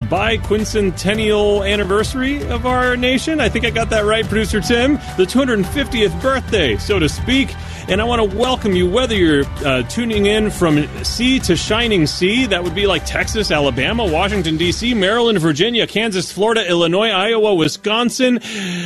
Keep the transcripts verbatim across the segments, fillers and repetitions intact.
biquincentennial anniversary of our nation. I think I got that right, Producer Tim. The two hundred fiftieth birthday, so to speak. And I want to welcome you, whether you're uh, tuning in from sea to shining sea, that would be like Texas, Alabama, Washington, D C, Maryland, Virginia, Kansas, Florida, Illinois, Iowa, Wisconsin,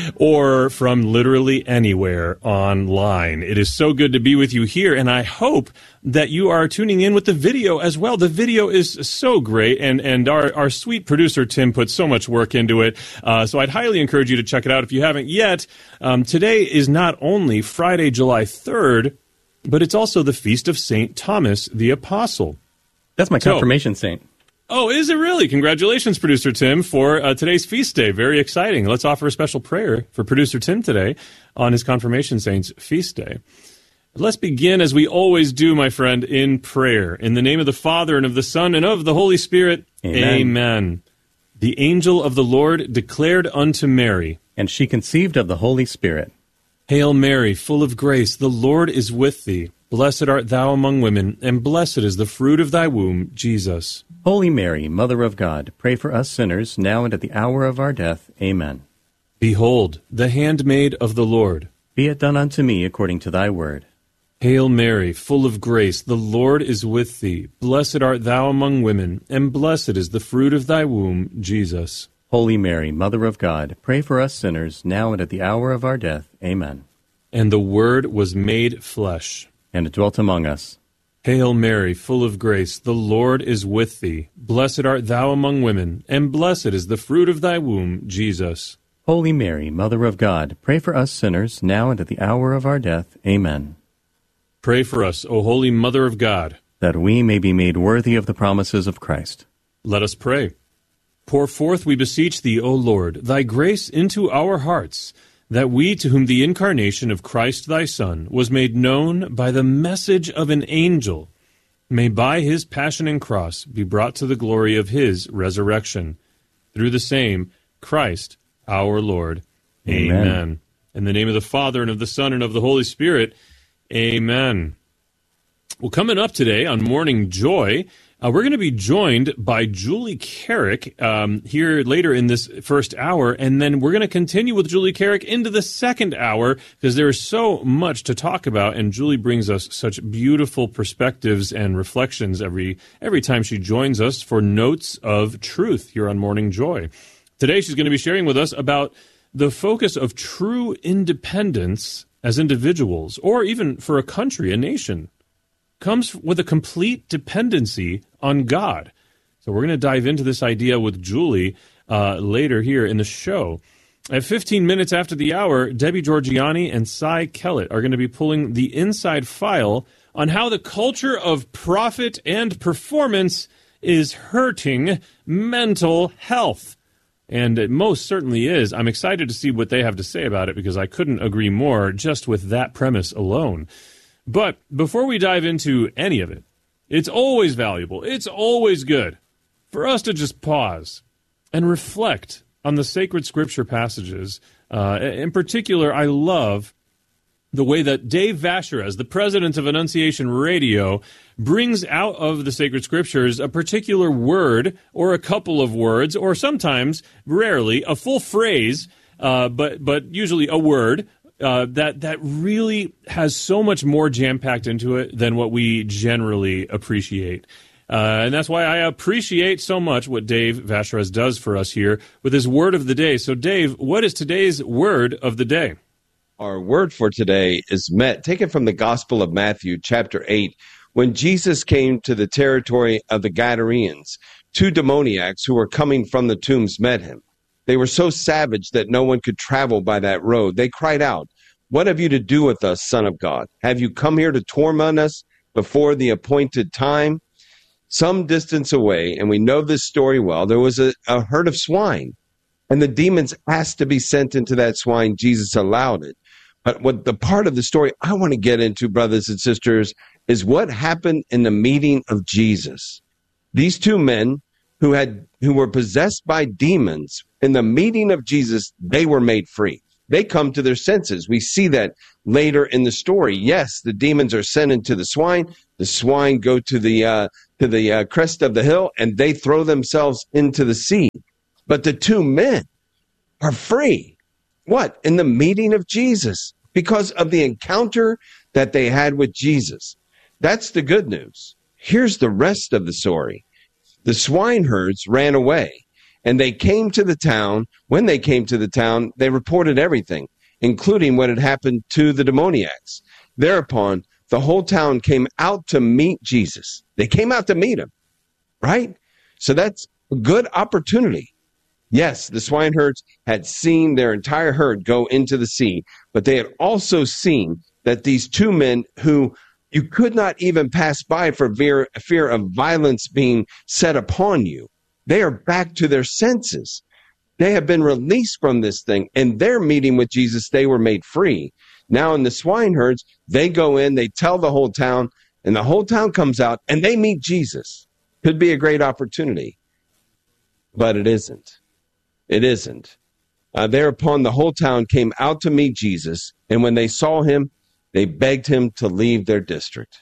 or from literally anywhere online. It is so good to be with you here, and I hope that you are tuning in with the video as well. The video is so great, and, and our, our sweet producer, Tim, put so much work into it. Uh, so I'd highly encourage you to check it out if you haven't yet. Um, today is not only Friday, July third, but it's also the feast of Saint Thomas the Apostle. That's my confirmation so, saint. Oh, is it really? Congratulations, Producer Tim, for uh, today's feast day. Very exciting. Let's offer a special prayer for Producer Tim today on his confirmation saint's feast day. Let's begin, as we always do, my friend, in prayer. In the name of the Father, and of the Son, and of the Holy Spirit. Amen. Amen. The angel of the Lord declared unto Mary, and she conceived of the Holy Spirit. Hail Mary, full of grace, the Lord is with thee. Blessed art thou among women, and blessed is the fruit of thy womb, Jesus. Holy Mary, Mother of God, pray for us sinners, now and at the hour of our death. Amen. Behold, the handmaid of the Lord. Be it done unto me according to thy word. Hail Mary, full of grace, the Lord is with thee. Blessed art thou among women, and blessed is the fruit of thy womb, Jesus. Holy Mary, Mother of God, pray for us sinners, now and at the hour of our death. Amen. And the Word was made flesh, and it dwelt among us. Hail Mary, full of grace, the Lord is with thee. Blessed art thou among women, and blessed is the fruit of thy womb, Jesus. Holy Mary, Mother of God, pray for us sinners, now and at the hour of our death. Amen. Pray for us, O Holy Mother of God, that we may be made worthy of the promises of Christ. Let us pray. Pour forth, we beseech thee, O Lord, thy grace into our hearts, that we, to whom the incarnation of Christ thy Son was made known by the message of an angel, may by his passion and cross be brought to the glory of his resurrection. Through the same Christ our Lord. Amen. Amen. In the name of the Father, and of the Son, and of the Holy Spirit. Amen. Well, coming up today on Morning Joy, uh, we're going to be joined by Julie Carrick um, here later in this first hour, and then we're going to continue with Julie Carrick into the second hour because there is so much to talk about, and Julie brings us such beautiful perspectives and reflections every every time she joins us for Notes of Truth here on Morning Joy. Today, she's going to be sharing with us about the focus of true independence as individuals, or even for a country, a nation, comes with a complete dependency on God. So we're going to dive into this idea with Julie uh, later here in the show. At fifteen minutes after the hour, Debbie Georgiani and Cy Kellett are going to be pulling the inside file on how the culture of profit and performance is hurting mental health. And it most certainly is. I'm excited to see what they have to say about it because I couldn't agree more just with that premise alone. But before we dive into any of it, it's always valuable, it's always good for us to just pause and reflect on the sacred scripture passages. Uh, in particular, I love the way that Dave Vacherez, the president of Annunciation Radio, brings out of the sacred scriptures a particular word or a couple of words, or sometimes, rarely, a full phrase, uh, but but usually a word uh, that, that really has so much more jam-packed into it than what we generally appreciate. Uh, and that's why I appreciate so much what Dave Vacherez does for us here with his word of the day. So, Dave, what is today's word of the day? Our word for today is met, taken from the Gospel of Matthew, chapter eight. When Jesus came to the territory of the Gadarenes, two demoniacs who were coming from the tombs met him. They were so savage that no one could travel by that road. They cried out, "What have you to do with us, Son of God? Have you come here to torment us before the appointed time?" Some distance away, and we know this story well, there was a, a herd of swine, and the demons asked to be sent into that swine. Jesus allowed it. But what the part of the story I want to get into, brothers and sisters, is what happened in the meeting of Jesus. These two men who had who were possessed by demons, in the meeting of Jesus, they were made free. They come to their senses. We see that later in the story. Yes, the demons are sent into the swine. The swine go to the uh, to the uh, crest of the hill, and they throw themselves into the sea. But the two men are free. What? In the meeting of Jesus, because of the encounter that they had with Jesus. That's the good news. Here's the rest of the story. The swineherds ran away, and they came to the town. When they came to the town, they reported everything, including what had happened to the demoniacs. Thereupon, the whole town came out to meet Jesus. They came out to meet him, right? So that's a good opportunity. Yes, the swineherds had seen their entire herd go into the sea, but they had also seen that these two men who you could not even pass by for fear, fear of violence being set upon you, they are back to their senses. They have been released from this thing. In their meeting with Jesus, they were made free. Now in the swineherds, they go in, they tell the whole town, and the whole town comes out, and they meet Jesus. Could be a great opportunity, but it isn't. It isn't. Uh, thereupon, the whole town came out to meet Jesus, and when they saw him, they begged him to leave their district.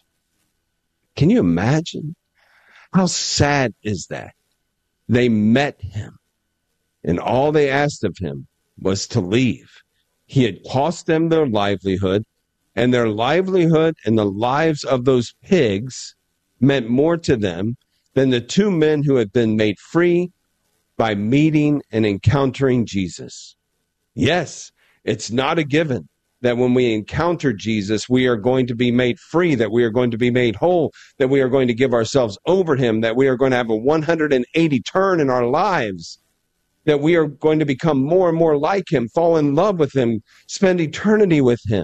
Can you imagine? How sad is that? They met him, and all they asked of him was to leave. He had cost them their livelihood, and their livelihood and the lives of those pigs meant more to them than the two men who had been made free by meeting and encountering Jesus. Yes, it's not a given that when we encounter Jesus, we are going to be made free, that we are going to be made whole, that we are going to give ourselves over to him, that we are going to have a one hundred eighty turn in our lives, that we are going to become more and more like him, fall in love with him, spend eternity with him.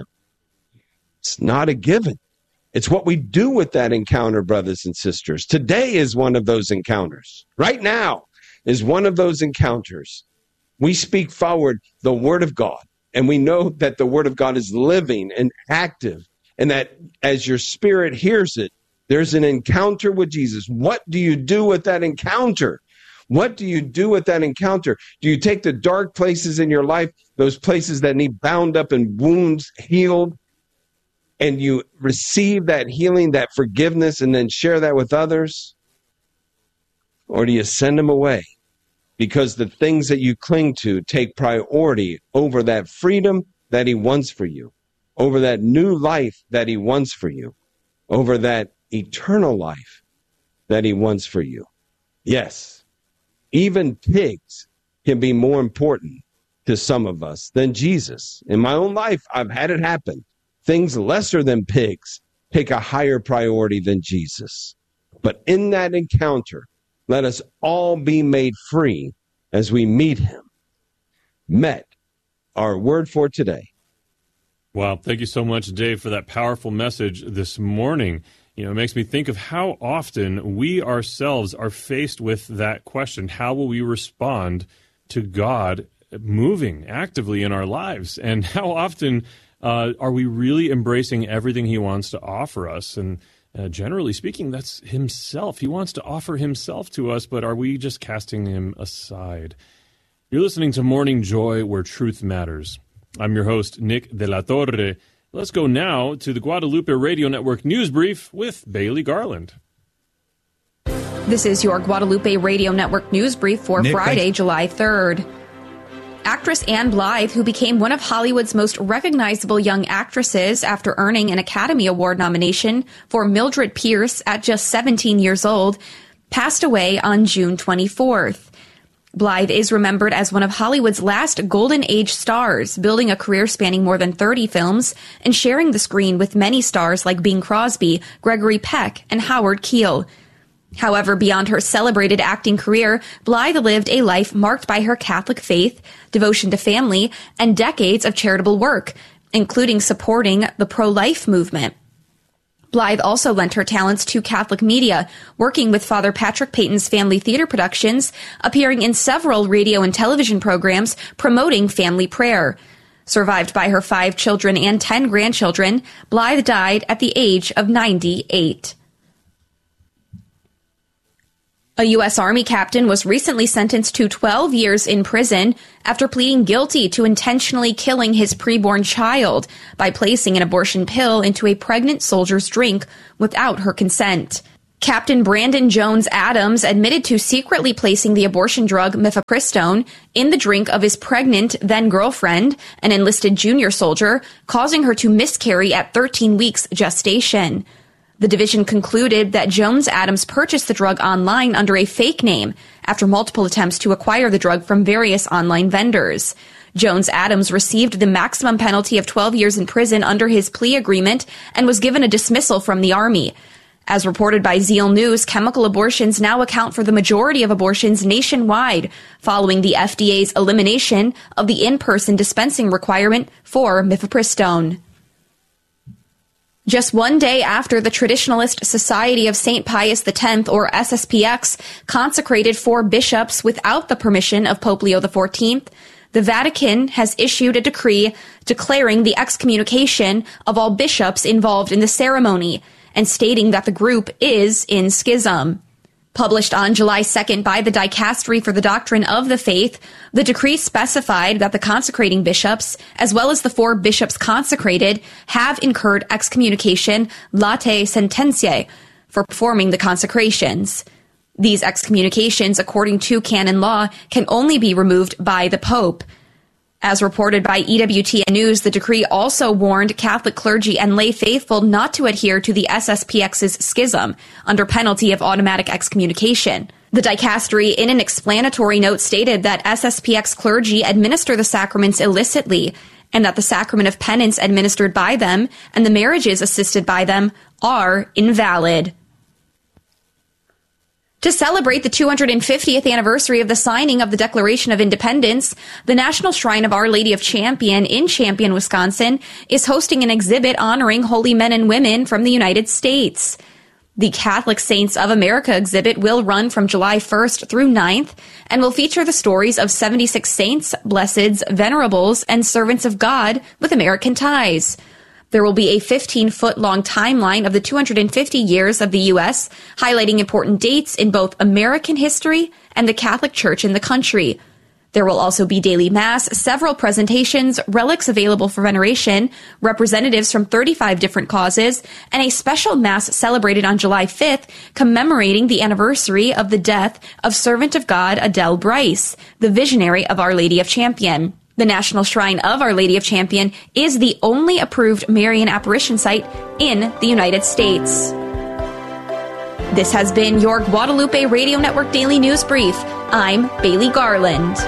It's not a given. It's what we do with that encounter, brothers and sisters. Today is one of those encounters. Right now is one of those encounters. We speak forward the word of God, and we know that the word of God is living and active, and that as your spirit hears it, there's an encounter with Jesus. What do you do with that encounter? What do you do with that encounter? Do you take the dark places in your life, those places that need bound up and wounds healed, and you receive that healing, that forgiveness, and then share that with others? Or do you send them away? Because the things that you cling to take priority over that freedom that he wants for you, over that new life that he wants for you, over that eternal life that he wants for you. Yes, even pigs can be more important to some of us than Jesus. In my own life, I've had it happen. Things lesser than pigs take a higher priority than Jesus. But in that encounter, let us all be made free as we meet him. Met, our word for today. Wow, thank you so much, Dave, for that powerful message this morning. You know, it makes me think of how often we ourselves are faced with that question. How will we respond to God moving actively in our lives? And how often uh, are we really embracing everything he wants to offer us? And Uh, generally speaking, that's himself. He wants to offer himself to us, but are we just casting him aside? You're listening to Morning Joy, where truth matters. I'm your host, Nick De La Torre. Let's go now to the Guadalupe Radio Network News Brief with Bailey Garland. This is your Guadalupe Radio Network News Brief for Nick, Friday, thanks. July third. Actress Ann Blythe, who became one of Hollywood's most recognizable young actresses after earning an Academy Award nomination for Mildred Pierce at just seventeen years old, passed away on June twenty-fourth. Blythe is remembered as one of Hollywood's last golden age stars, building a career spanning more than thirty films and sharing the screen with many stars like Bing Crosby, Gregory Peck, and Howard Keel. However, beyond her celebrated acting career, Blythe lived a life marked by her Catholic faith, devotion to family, and decades of charitable work, including supporting the pro-life movement. Blythe also lent her talents to Catholic media, working with Father Patrick Peyton's Family Theater Productions, appearing in several radio and television programs promoting family prayer. Survived by her five children and ten grandchildren, Blythe died at the age of ninety-eight. A U S Army captain was recently sentenced to twelve years in prison after pleading guilty to intentionally killing his preborn child by placing an abortion pill into a pregnant soldier's drink without her consent. Captain Brandon Jones Adams admitted to secretly placing the abortion drug mifepristone in the drink of his pregnant then-girlfriend, an enlisted junior soldier, causing her to miscarry at thirteen weeks gestation. The division concluded that Jones Adams purchased the drug online under a fake name after multiple attempts to acquire the drug from various online vendors. Jones Adams received the maximum penalty of twelve years in prison under his plea agreement and was given a dismissal from the Army. As reported by Zeal News, chemical abortions now account for the majority of abortions nationwide, following the F D A's elimination of the in-person dispensing requirement for mifepristone. Just one day after the Traditionalist Society of Saint Pius X, or S S P X, consecrated four bishops without the permission of Pope Leo the fourteenth, the Vatican has issued a decree declaring the excommunication of all bishops involved in the ceremony, and stating that the group is in schism. Published on July second by the Dicastery for the Doctrine of the Faith, the decree specified that the consecrating bishops, as well as the four bishops consecrated, have incurred excommunication latae sententiae for performing the consecrations. These excommunications, according to canon law, can only be removed by the Pope. As reported by E W T N News, the decree also warned Catholic clergy and lay faithful not to adhere to the S S P X's schism under penalty of automatic excommunication. The dicastery, in an explanatory note, stated that S S P X clergy administer the sacraments illicitly, and that the sacrament of penance administered by them and the marriages assisted by them are invalid. To celebrate the two hundred fiftieth anniversary of the signing of the Declaration of Independence, the National Shrine of Our Lady of Champion in Champion, Wisconsin, is hosting an exhibit honoring holy men and women from the United States. The Catholic Saints of America exhibit will run from July first through ninth and will feature the stories of seventy-six saints, blesseds, venerables, and servants of God with American ties. There will be a fifteen-foot-long timeline of the two hundred fifty years of the U S, highlighting important dates in both American history and the Catholic Church in the country. There will also be daily mass, several presentations, relics available for veneration, representatives from thirty-five different causes, and a special mass celebrated on July fifth commemorating the anniversary of the death of Servant of God Adele Bryce, the visionary of Our Lady of Champion. The National Shrine of Our Lady of Champion is the only approved Marian apparition site in the United States. This has been your Guadalupe Radio Network Daily News Brief. I'm Bailey Garland.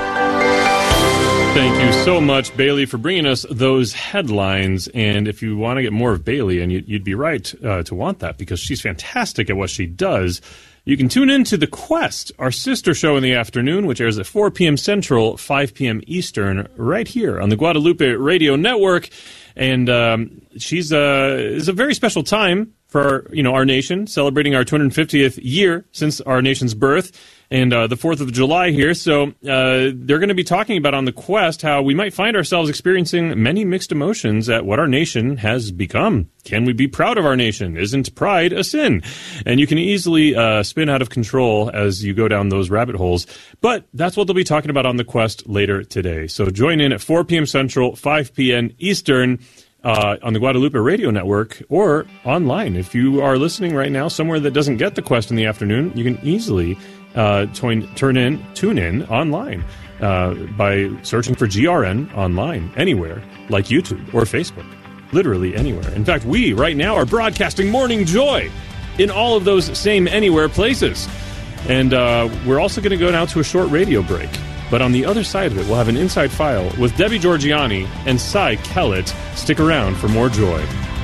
Thank you so much, Bailey, for bringing us those headlines. And if you want to get more of Bailey, and you'd be right uh, to want that, because she's fantastic at what she does, you can tune in to The Quest, our sister show in the afternoon, which airs at four p.m. Central, five p.m. Eastern, right here on the Guadalupe Radio Network. And um, she's uh, it's a very special time for our, you know, our nation, celebrating our two hundred fiftieth year since our nation's birth, and uh, the fourth of July here. So uh, they're going to be talking about on The Quest how we might find ourselves experiencing many mixed emotions at what our nation has become. Can we be proud of our nation? Isn't pride a sin? And you can easily uh, spin out of control as you go down those rabbit holes. But that's what they'll be talking about on The Quest later today. So join in at four p.m. Central, five p.m. Eastern, Uh, on the Guadalupe Radio Network, or online. If you are listening right now somewhere that doesn't get The Quest in the afternoon, you can easily uh, turn, turn in, tune in online uh, by searching for G R N online, anywhere, like YouTube or Facebook, literally anywhere. In fact, we right now are broadcasting Morning Joy in all of those same anywhere places. And uh, we're also going to go now to a short radio break. But on the other side of it, we'll have an inside file with Debbie Georgiani and Cy Kellett. Stick around for more joy.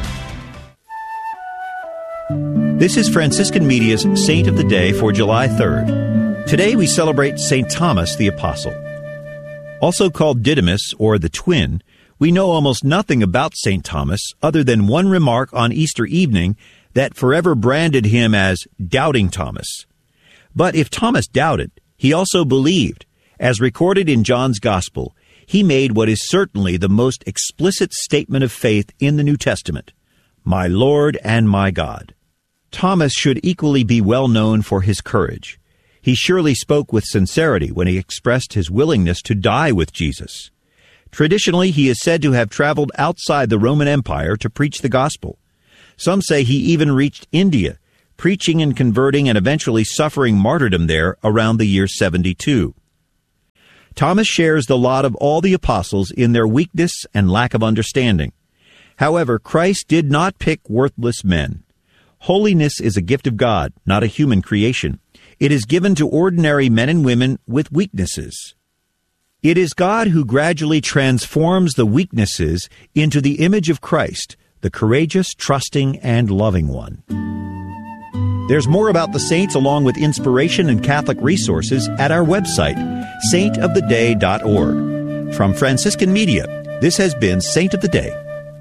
This is Franciscan Media's Saint of the Day for July third. Today we celebrate Saint Thomas the Apostle. Also called Didymus, or the Twin, we know almost nothing about Saint Thomas other than one remark on Easter evening that forever branded him as Doubting Thomas. But if Thomas doubted, he also believed. As recorded in John's Gospel, he made what is certainly the most explicit statement of faith in the New Testament, "My Lord and my God." Thomas should equally be well known for his courage. He surely spoke with sincerity when he expressed his willingness to die with Jesus. Traditionally, he is said to have traveled outside the Roman Empire to preach the gospel. Some say he even reached India, preaching and converting and eventually suffering martyrdom there around the year seventy-two. Thomas shares the lot of all the apostles in their weakness and lack of understanding. However, Christ did not pick worthless men. Holiness is a gift of God, not a human creation. It is given to ordinary men and women with weaknesses. It is God who gradually transforms the weaknesses into the image of Christ, the courageous, trusting, and loving one. There's more about the saints along with inspiration and Catholic resources at our website, saint of the day dot org. From Franciscan Media, this has been Saint of the Day.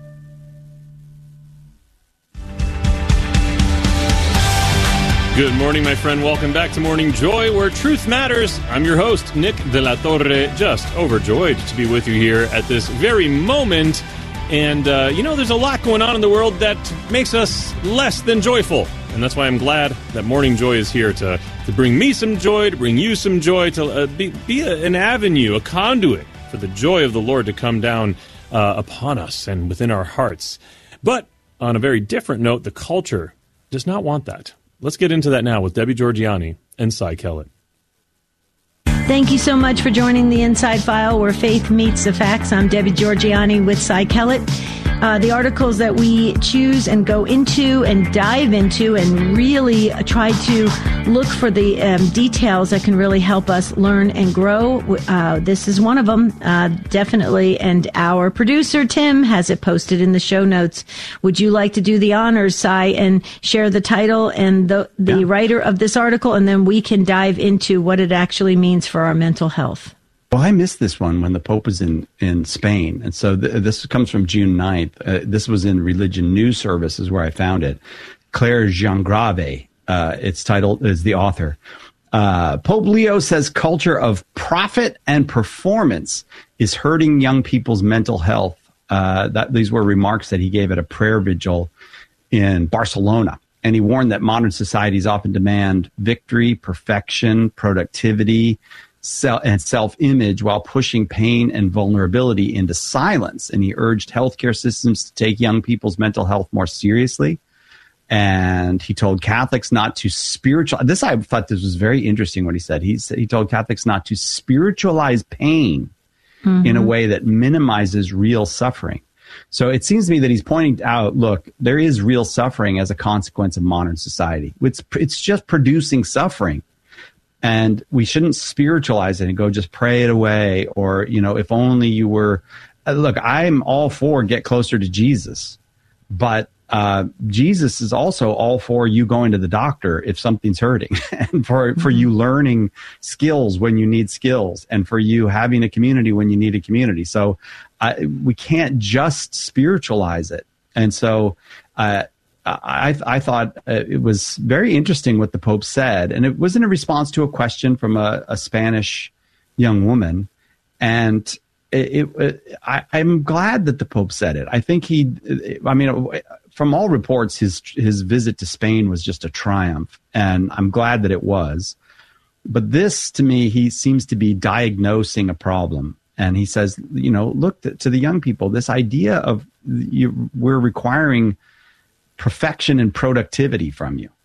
Good morning, my friend. Welcome back to Morning Joy, where truth matters. I'm your host, Nick de la Torre, just overjoyed to be with you here at this very moment. And, uh, you know, there's a lot going on in the world that makes us less than joyful. And that's why I'm glad that Morning Joy is here to, to bring me some joy, to bring you some joy, to uh, be, be a, an avenue, a conduit for the joy of the Lord to come down uh, upon us and within our hearts. But on a very different note, the culture does not want that. Let's get into that now with Debbie Georgianni and Cy Kellett. Thank you so much for joining the Inside File, where faith meets the facts. I'm Debbie Georgianni with Cy Kellett. Uh, the articles that we choose and go into and dive into and really try to look for the um, details that can really help us learn and grow. Uh, this is one of them, uh, definitely. And our producer, Tim, has it posted in the show notes. Would you like to do the honors, Cy, and share the title and the, the yeah. writer of this article, and then we can dive into what it actually means for our mental health? Well, I missed this one when the Pope was in, in Spain. And so th- this comes from June ninth. Uh, this was in Religion News Service is where I found it. Claire Jeangrave, uh, its title is the author. Uh, Pope Leo says culture of profit and performance is hurting young people's mental health. Uh, that these were remarks that he gave at a prayer vigil in Barcelona. And he warned that modern societies often demand victory, perfection, productivity, and self-image while pushing pain and vulnerability into silence. And he urged healthcare systems to take young people's mental health more seriously. And he told Catholics not to spiritualize. This, I thought this was very interesting what he said. He said he told Catholics not to spiritualize pain mm-hmm. in a way that minimizes real suffering. So it seems to me that he's pointing out, look, there is real suffering as a consequence of modern society. It's, it's just producing suffering. And we shouldn't spiritualize it and go just pray it away. Or, you know, if only you were, look, I'm all for get closer to Jesus. But uh, Jesus is also all for you going to the doctor if something's hurting, and for, for you learning skills when you need skills, and for you having a community when you need a community. So uh, we can't just spiritualize it. And so uh I, I thought uh, it was very interesting what the Pope said, and it was in a response to a question from a, a Spanish young woman. And it, it, it, I, I'm glad that the Pope said it. I think he, I mean, from all reports, his his visit to Spain was just a triumph, and I'm glad that it was. But this, to me, he seems to be diagnosing a problem. And he says, you know, look to, to the young people, this idea of you, we're requiring perfection and productivity from you.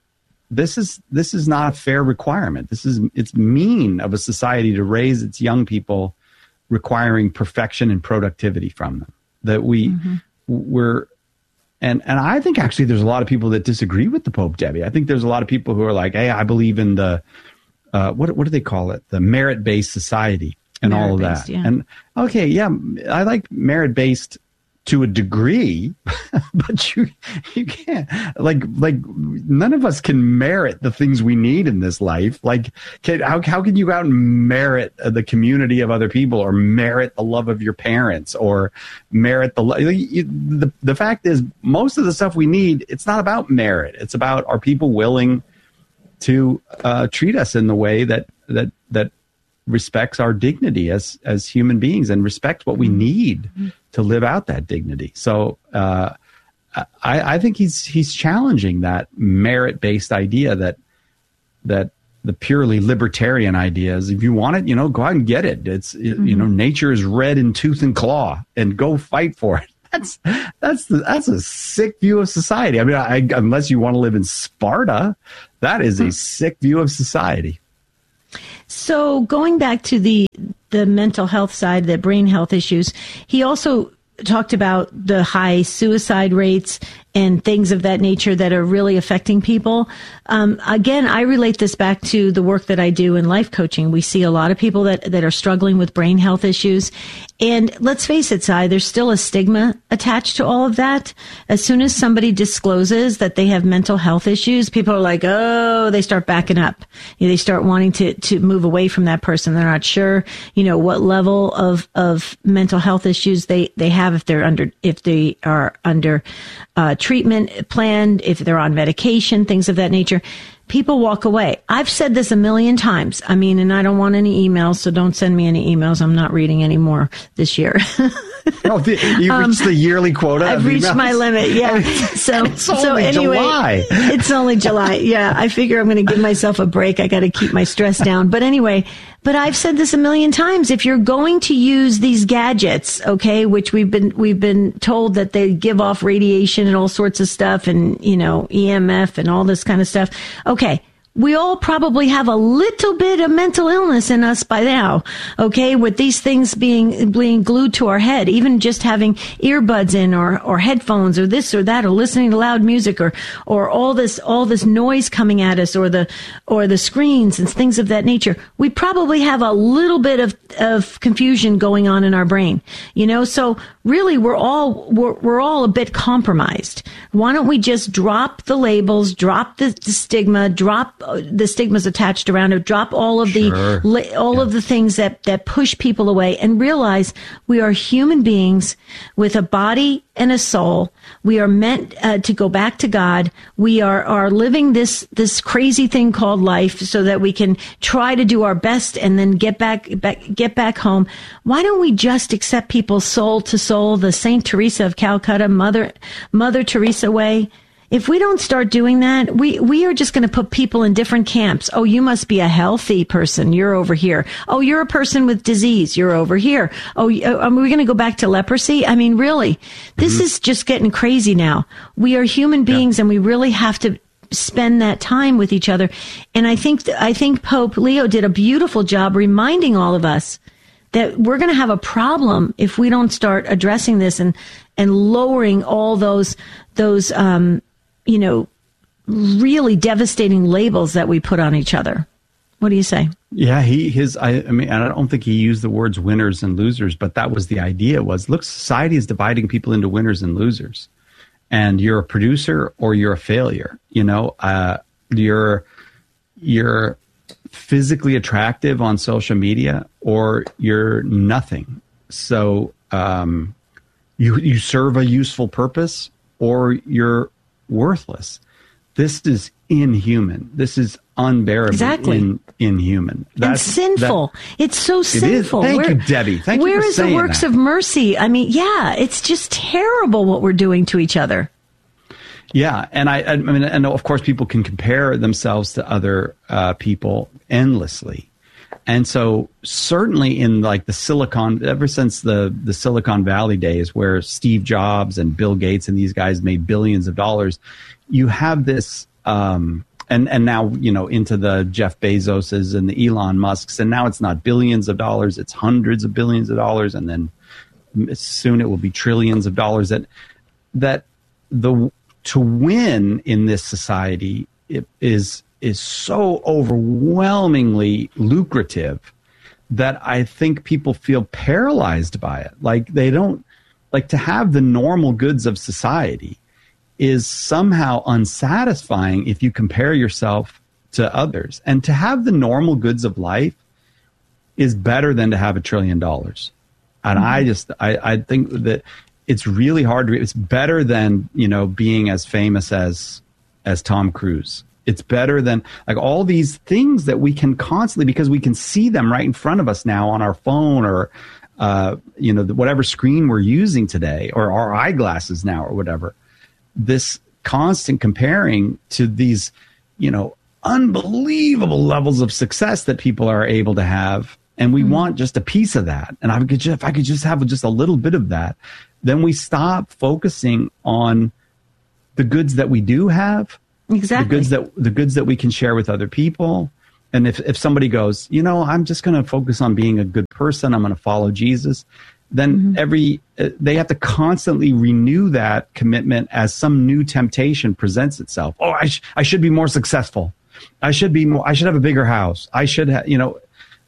This is this is not a fair requirement. This is it's mean of a society to raise its young people requiring perfection and productivity from them. That we mm-hmm. we're and and I think actually there's a lot of people that disagree with the Pope, Debbie. I think there's a lot of people who are like, hey, I believe in the uh, what what do they call it? The merit-based society and all of that. Yeah. And okay, yeah, I like merit-based to a degree, but you you can't like like none of us can merit the things we need in this life. Like, can, how how can you go out and merit the community of other people, or merit the love of your parents, or merit the the the fact is, most of the stuff we need, it's not about merit. It's about, are people willing to uh, treat us in the way that that that respects our dignity as as human beings and respects what we need to live out that dignity. So uh, I, I think he's he's challenging that merit-based idea that that the purely libertarian idea is, if you want it, you know, go out and get it. It's mm-hmm. you know, nature is red in tooth and claw, and go fight for it. that's that's the, that's a sick view of society. I mean, I, unless you want to live in Sparta, that is a sick view of society. So going back to the the mental health side, the brain health issues, he also talked about the high suicide rates and things of that nature that are really affecting people. Um, again, I relate this back to the work that I do in life coaching. We see a lot of people that, that are struggling with brain health issues. And let's face it, Si, there's still a stigma attached to all of that. As soon as somebody discloses that they have mental health issues, people are like, oh, they start backing up. You know, they start wanting to, to move away from that person. They're not sure, you know, what level of, of mental health issues they, they have, if they're under, if they are under, uh, treatment plan, if they're on medication, things of that nature. People walk away. I've said this a million times. I mean, and I don't want any emails, so don't send me any emails. I'm not reading any more this year. Oh, the, you reached um, the yearly quota? I've reached emails? my limit, yeah. So, it's only so anyway, July. It's only July. Yeah, I figure I'm going to give myself a break. I got to keep my stress down. But anyway, but I've said this a million times. If you're going to use these gadgets, okay, which we've been we've been told that they give off radiation and all sorts of stuff, and you know E M F and all this kind of stuff. Okay. We all probably have a little bit of mental illness in us by now, okay, with these things being being glued to our head, even just having earbuds in or, or headphones or this or that, or listening to loud music, or or all this all this noise coming at us, or the or the screens and things of that nature. We probably have a little bit of, of confusion going on in our brain, you know, so really we're all we're, we're all a bit compromised. Why don't we just drop the labels, drop the, the stigma, drop the stigmas attached around it, drop all of sure. the all yeah. of the things that that push people away, and realize we are human beings with a body and a soul. We are meant uh, to go back to God. We are are living this this crazy thing called life, so that we can try to do our best and then get back, back get back home. Why don't we just accept people soul to soul, the Saint Teresa of Calcutta, Mother Mother Teresa way? If we don't start doing that, we, we are just going to put people in different camps. Oh, you must be a healthy person. You're over here. Oh, you're a person with disease. You're over here. Oh, are we going to go back to leprosy? I mean, really, this mm-hmm. is just getting crazy now. We are human beings, yeah. and we really have to spend that time with each other. And I think, I think Pope Leo did a beautiful job reminding all of us that we're going to have a problem if we don't start addressing this and, and lowering all those, those, um, you know, really devastating labels that we put on each other. What do you say? Yeah, he, his, I, I mean, I don't think he used the words winners and losers, but that was the idea was, look, society is dividing people into winners and losers, and you're a producer or you're a failure. You know, uh, you're, you're physically attractive on social media or you're nothing. So, um, you, you serve a useful purpose or you're worthless. This is inhuman. This is unbearable. Exactly. In, inhuman. That's and sinful. That, it's so sinful. It is. Thank where, you, Debbie. Thank where you for is saying the works that. of mercy? I mean, yeah, it's just terrible what we're doing to each other. Yeah, and I, I mean, and of course, people can compare themselves to other uh, people endlessly. And so certainly in like the Silicon, ever since the, the Silicon Valley days where Steve Jobs and Bill Gates and these guys made billions of dollars, you have this, um, and, and now, you know, into the Jeff Bezoses and the Elon Musks, and now it's not billions of dollars, it's hundreds of billions of dollars, and then soon it will be trillions of dollars. That, that the, to win in this society it is, is so overwhelmingly lucrative that I think people feel paralyzed by it. Like they don't, like to have the normal goods of society is somehow unsatisfying if you compare yourself to others. And to have the normal goods of life is better than to have a trillion dollars. And mm-hmm. I just, I, I think that it's really hard to, it's better than, you know, being as famous as, as Tom Cruise. It's better than like all these things that we can constantly, because we can see them right in front of us now on our phone or, uh, you know, whatever screen we're using today, or our eyeglasses now or whatever. This constant comparing to these, you know, unbelievable levels of success that people are able to have. And we mm-hmm. want just a piece of that. And I could just, if I could just have just a little bit of that, then we stop focusing on the goods that we do have, exactly. the goods that the goods that we can share with other people. And if, if somebody goes, you know, I'm just going to focus on being a good person, I'm going to follow Jesus, then mm-hmm. every uh, they have to constantly renew that commitment as some new temptation presents itself. Oh, I sh- I should be more successful. I should be more. I should have a bigger house. I should have, you know.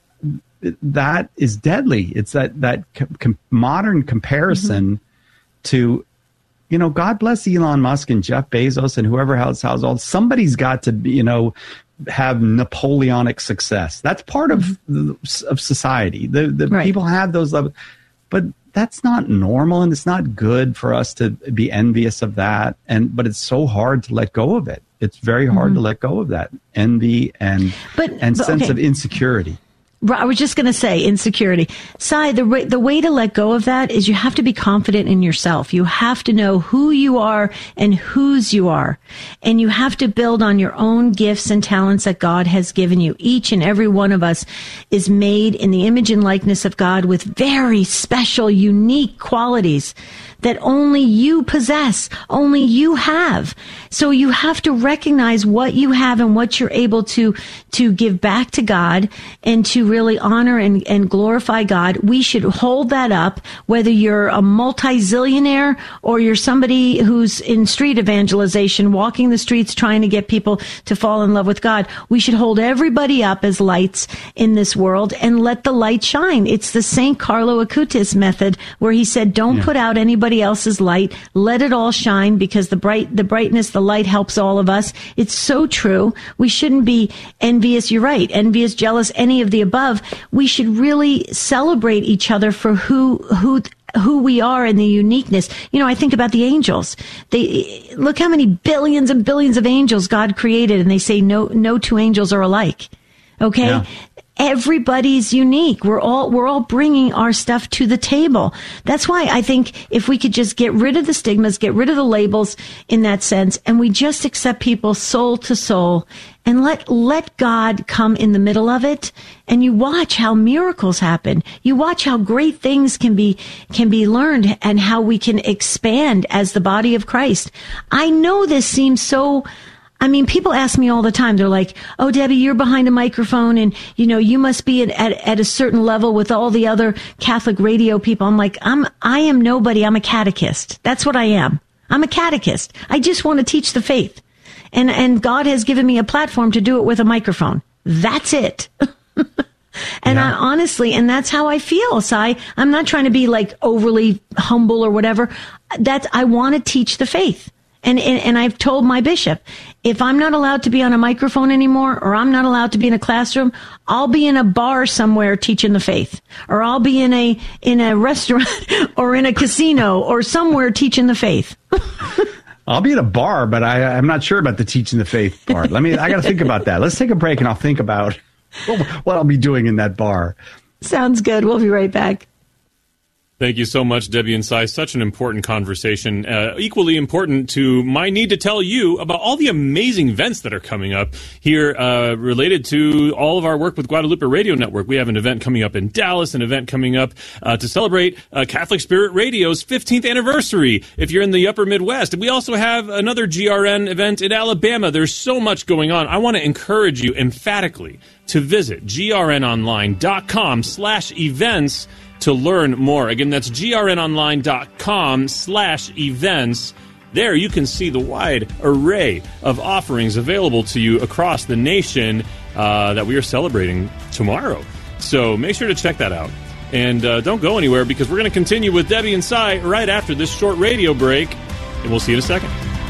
That is deadly. It's that that com- modern comparison mm-hmm. to, you know, God bless Elon Musk and Jeff Bezos and whoever else has all. Somebody's got to, be, you know, have Napoleonic success. That's part mm-hmm. of of society. The the right. people have those levels, but that's not normal, and it's not good for us to be envious of that. And but it's so hard to let go of it. It's very hard mm-hmm. to let go of that envy and but, and but, sense okay. of insecurity. I was just going to say insecurity. Sai, the way, the way to let go of that is you have to be confident in yourself. You have to know who you are and whose you are. And you have to build on your own gifts and talents that God has given you. Each and every one of us is made in the image and likeness of God with very special, unique qualities that only you possess, only you have. So you have to recognize what you have and what you're able to, to give back to God and to really honor and, and glorify God. We should hold that up, whether you're a multi-zillionaire or you're somebody who's in street evangelization, walking the streets trying to get people to fall in love with God. We should hold everybody up as lights in this world and let the light shine. It's the Saint Carlo Acutis method where he said, don't yeah. put out anybody else's light. Let it all shine, because the bright, the brightness, the light helps all of us. It's so true. We shouldn't be envious. You're right. Envious, jealous, any of the above. We should really celebrate each other for who, who, who we are and the uniqueness. You know, I think about the angels. They look how many billions and billions of angels God created, and they say no, no two angels are alike. Okay. Yeah. Everybody's unique. We're all, we're all bringing our stuff to the table. That's why I think if we could just get rid of the stigmas, get rid of the labels in that sense, and we just accept people soul to soul and let, let God come in the middle of it. And you watch how miracles happen. You watch how great things can be, can be learned and how we can expand as the body of Christ. I know this seems so, I mean, people ask me all the time, they're like, oh, Debbie, you're behind a microphone and, you know, you must be at, at, at a certain level with all the other Catholic radio people. I'm like, I'm, I am nobody. I'm a catechist. That's what I am. I'm a catechist. I just want to teach the faith. And, and God has given me a platform to do it with a microphone. That's it. And yeah. I honestly, and that's how I feel, Sai. I'm not trying to be like overly humble or whatever. That's, I want to teach the faith. And, and and I've told my bishop, if I'm not allowed to be on a microphone anymore, or I'm not allowed to be in a classroom, I'll be in a bar somewhere teaching the faith, or I'll be in a in a restaurant or in a casino or somewhere teaching the faith. I'll be at a bar, but I, I'm not sure about the teaching the faith part. Let me. I got to think about that. Let's take a break, and I'll think about what, what I'll be doing in that bar. Sounds good. We'll be right back. Thank you so much, Debbie and Sai. Such an important conversation. Uh, equally important to my need to tell you about all the amazing events that are coming up here uh, related to all of our work with Guadalupe Radio Network. We have an event coming up in Dallas, an event coming up uh, to celebrate uh, Catholic Spirit Radio's fifteenth anniversary if you're in the upper Midwest. We also have another G R N event in Alabama. There's so much going on. I want to encourage you emphatically to visit grnonline.com slash events to learn more. Again, that's grnonline.com slash events. There you can see the wide array of offerings available to you across the nation uh, that we are celebrating tomorrow. So make sure to check that out. And uh, don't go anywhere, because we're going to continue with Debbie and Sai right after this short radio break. And we'll see you in a second.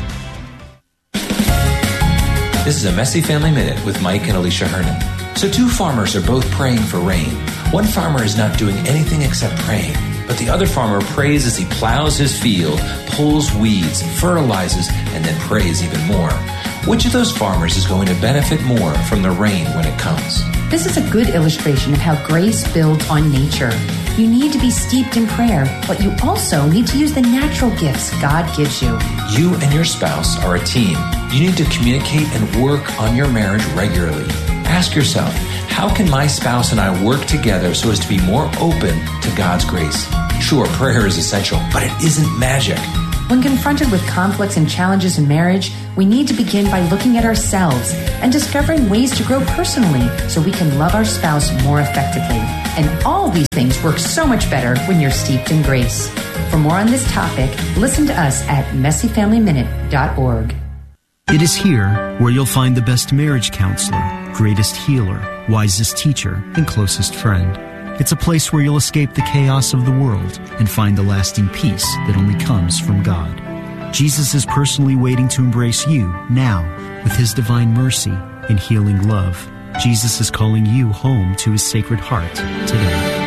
This is a Messy Family Minute with Mike and Alicia Hernon. So two farmers are both praying for rain. One farmer is not doing anything except praying, but the other farmer prays as he plows his field, pulls weeds, fertilizes, and then prays even more. Which of those farmers is going to benefit more from the rain when it comes? This is a good illustration of how grace builds on nature. You need to be steeped in prayer, but you also need to use the natural gifts God gives you. You and your spouse are a team. You need to communicate and work on your marriage regularly. Ask yourself, how can my spouse and I work together so as to be more open to God's grace? Sure, prayer is essential, but it isn't magic. When confronted with conflicts and challenges in marriage, we need to begin by looking at ourselves and discovering ways to grow personally so we can love our spouse more effectively. And all these things work so much better when you're steeped in grace. For more on this topic, listen to us at messy family minute dot org. It is here where you'll find the best marriage counselor, greatest healer, wisest teacher, and closest friend. It's a place where you'll escape the chaos of the world and find the lasting peace that only comes from God. Jesus is personally waiting to embrace you now with his divine mercy and healing love. Jesus is calling you home to his sacred heart today.